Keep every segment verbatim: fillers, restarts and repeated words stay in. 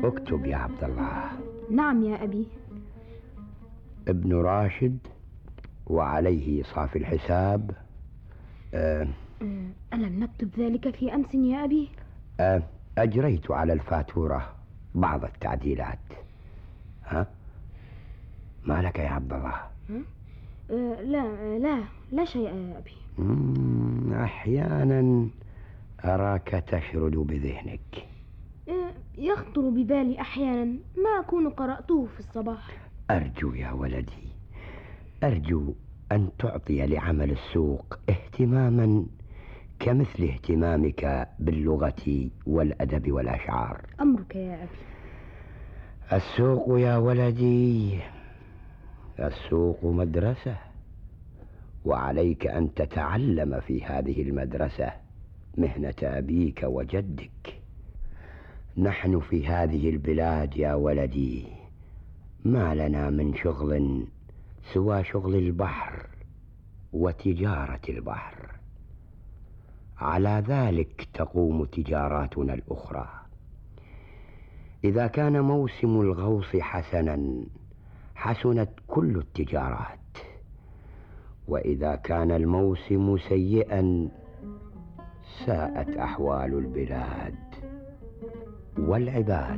اكتب يا عبد الله. نعم يا أبي. ابن راشد وعليه صافي الحساب. أه ألم نكتب ذلك في أمس يا أبي؟ أه أجريت على الفاتورة بعض التعديلات. ها ما لك يا عبد الله؟ أه لا لا لا شيء يا أبي. أحيانا أراك تشرد بذهنك. أه يخطر ببالي أحيانا ما أكون قرأته في الصباح. أرجو يا ولدي، أرجو أن تعطي لعمل السوق اهتماما كمثل اهتمامك باللغة والأدب والأشعار. أمرك يا أبي. السوق يا ولدي، السوق مدرسة، وعليك أن تتعلم في هذه المدرسة مهنة أبيك وجدك. نحن في هذه البلاد يا ولدي ما لنا من شغل سوى شغل البحر وتجارة البحر، على ذلك تقوم تجاراتنا الأخرى. إذا كان موسم الغوص حسنا حسنت كل التجارات، وإذا كان الموسم سيئا ساءت أحوال البلاد والعباد.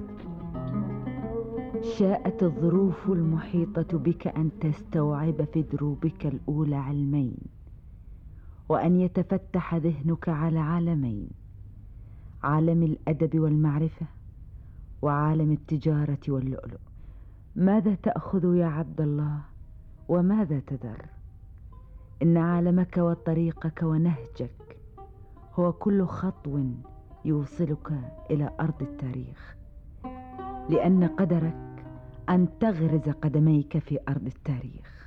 شاءت الظروف المحيطة بك أن تستوعب في دروبك الأولى علمين، وأن يتفتح ذهنك على عالمين: عالم الأدب والمعرفة، وعالم التجارة واللؤلؤ. ماذا تأخذ يا عبد الله وماذا تذر؟ إن عالمك وطريقك ونهجك هو كل خطو يوصلك إلى أرض التاريخ، لأن قدرك أن تغرز قدميك في أرض التاريخ.